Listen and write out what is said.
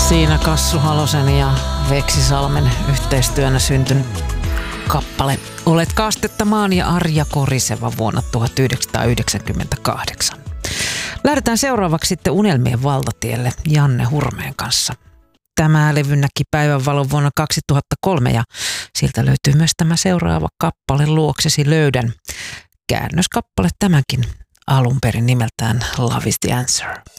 Siinä Kassu Halosen ja Veksi Salmen yhteistyönä syntynyt kappale Olet kastettamaan ja Arja Koriseva vuonna 1998. Lähdetään seuraavaksi sitten Unelmien valtatielle Janne Hurmeen kanssa. Tämä levy näki päivänvalon vuonna 2003 ja siltä löytyy myös tämä seuraava kappale Luoksesi löydän. Käännöskappale tämäkin alun perin nimeltään Love is the Answer.